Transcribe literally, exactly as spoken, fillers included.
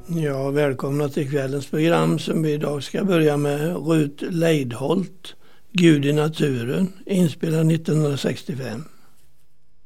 Ja, välkomna till kvällens program som vi idag ska börja med Rut Leidholt, Gud i naturen, inspelad nittonhundrasextiofem.